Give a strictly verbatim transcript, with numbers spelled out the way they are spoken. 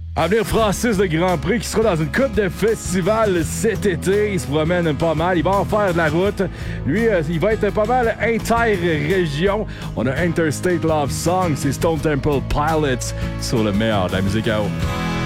À venir, Francis de Grand Prix qui sera dans une coupe de festival cet été. Il se promène pas mal. Il va en faire de la route. Lui, euh, il va être pas mal inter-région. On a Interstate Love Song. C'est Stone Temple Pilots sur le meilleur de la musique à eau.